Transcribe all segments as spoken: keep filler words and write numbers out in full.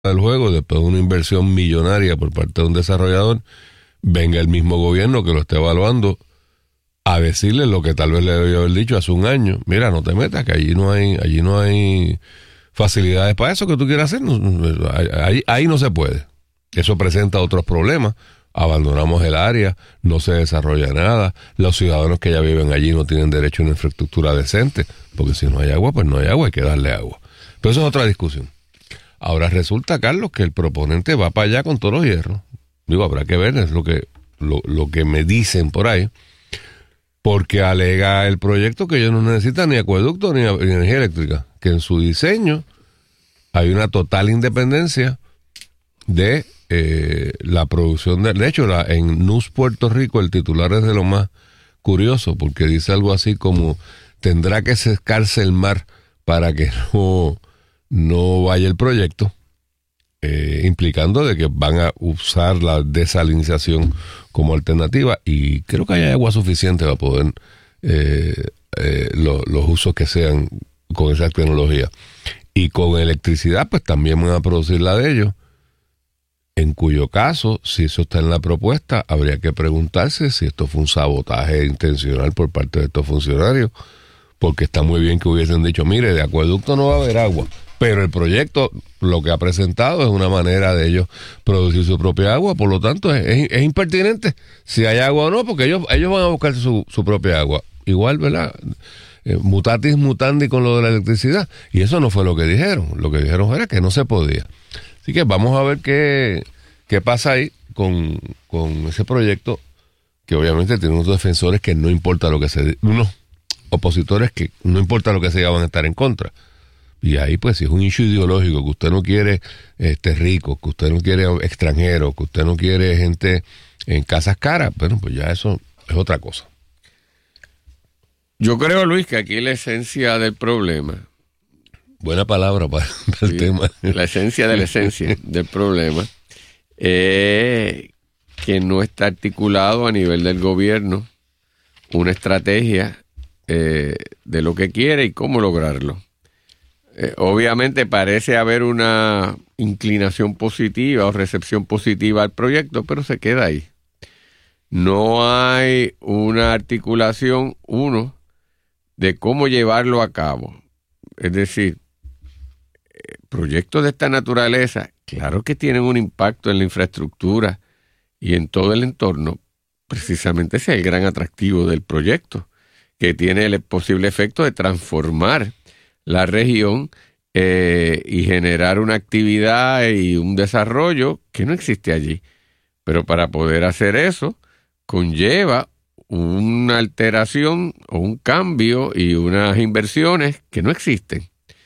del juego, después de una inversión millonaria por parte de un desarrollador, venga el mismo gobierno que lo esté evaluando a decirle lo que tal vez le debió haber dicho hace un año. Mira, no te metas, que allí no hay, allí no hay facilidades para eso que tú quieras hacer. No, ahí, ahí no se puede. Eso presenta otros problemas. Abandonamos el área, no se desarrolla nada, los ciudadanos que ya viven allí no tienen derecho a una infraestructura decente, porque si no hay agua, pues no hay agua, hay que darle agua. Pero eso es otra discusión. Ahora resulta, Carlos, que el proponente va para allá con todos los hierros. Digo, habrá que ver, es lo que, lo, lo que me dicen por ahí, porque alega el proyecto que ellos no necesitan ni acueducto ni, ni energía eléctrica, que en su diseño hay una total independencia de eh, la producción de... De hecho, la, en N U S Puerto Rico el titular es de lo más curioso, porque dice algo así como: tendrá que secarse el mar para que no, no vaya el proyecto, eh, implicando de que van a usar la desalinización como alternativa, y creo que hay agua suficiente para poder eh, eh, lo, los usos que sean con esa tecnología. Y con electricidad, pues también van a producir la de ellos, en cuyo caso, si eso está en la propuesta, habría que preguntarse si esto fue un sabotaje intencional por parte de estos funcionarios, porque está muy bien que hubiesen dicho: mire, de acueducto no va a haber agua, pero el proyecto lo que ha presentado es una manera de ellos producir su propia agua, por lo tanto es, es, es impertinente si hay agua o no, porque ellos, ellos van a buscar su, su propia agua. Igual, ¿verdad? Eh, mutatis mutandi con lo de la electricidad, y eso no fue lo que dijeron. Lo que dijeron era que no se podía. Así que vamos a ver qué, qué pasa ahí con, con ese proyecto, que obviamente tiene unos defensores que no importa lo que se... unos opositores que no importa lo que se diga van a estar en contra. Y ahí, pues, si es un issue ideológico, que usted no quiere este rico, que usted no quiere extranjeros, que usted no quiere gente en casas caras, bueno, pues ya eso es otra cosa. Yo creo, Luis, que aquí la esencia del problema... Buena palabra para, para sí, el tema. La esencia de la esencia del problema es que no está articulado a nivel del gobierno una estrategia eh, de lo que quiere y cómo lograrlo. Eh, obviamente parece haber una inclinación positiva o recepción positiva al proyecto, pero se queda ahí. No hay una articulación, uno, de cómo llevarlo a cabo. Es decir, proyectos de esta naturaleza, claro que tienen un impacto en la infraestructura y en todo el entorno. Precisamente ese es el gran atractivo del proyecto, que tiene el posible efecto de transformar la región eh, y generar una actividad y un desarrollo que no existe allí. Pero para poder hacer eso, conlleva una alteración o un cambio y unas inversiones que no existen.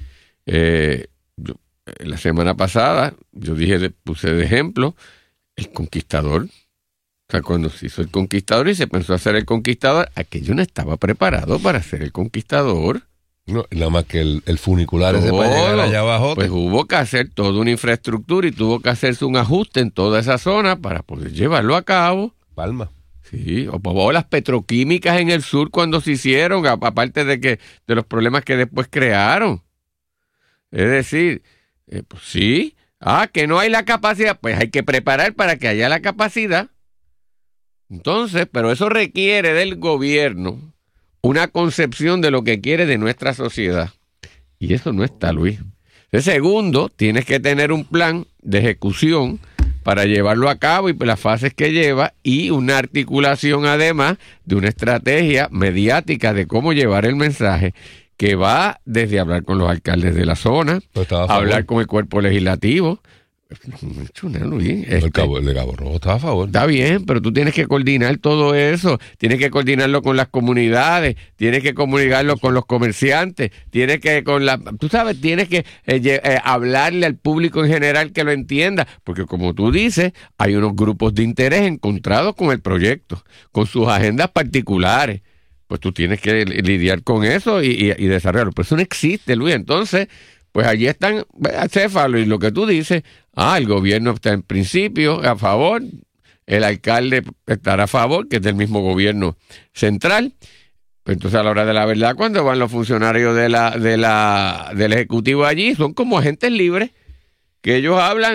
Eh, yo, la semana pasada, yo dije, puse de ejemplo, el Conquistador. O sea, cuando se hizo el Conquistador y se pensó hacer el Conquistador, aquello no estaba preparado para hacer el Conquistador. No, nada más que el, el funicular ese para llegar allá abajo. Pues hubo que hacer toda una infraestructura y tuvo que hacerse un ajuste en toda esa zona para poder llevarlo a cabo. Palma. Sí, o, o las petroquímicas en el sur cuando se hicieron, aparte de que de los problemas que después crearon. Es decir, eh, pues sí, ah, que no hay la capacidad, pues hay que preparar para que haya la capacidad. Entonces, pero eso requiere del gobierno una concepción de lo que quiere de nuestra sociedad. Y eso no está, Luis. De segundo, tienes que tener un plan de ejecución para llevarlo a cabo y las fases que lleva, y una articulación además de una estrategia mediática de cómo llevar el mensaje, que va desde hablar con los alcaldes de la zona, hablar con el cuerpo legislativo. No he hecho nada, Luis. Este, el, cabo, el de Cabo Rojo estaba a favor. Está bien, pero tú tienes que coordinar todo eso, tienes que coordinarlo con las comunidades, tienes que comunicarlo con los comerciantes, tienes que con la, tú sabes, tienes que eh, eh, hablarle al público en general que lo entienda, porque como tú dices, hay unos grupos de interés encontrados con el proyecto, con sus agendas particulares. Pues tú tienes que lidiar con eso y, y, y desarrollarlo. Pero eso no existe, Luis. Entonces, pues allí están acéfalos, y lo que tú dices, ah, el gobierno está en principio a favor, el alcalde estará a favor, que es del mismo gobierno central. Entonces, a la hora de la verdad, cuando van los funcionarios de la, de la, del Ejecutivo allí, son como agentes libres que ellos hablan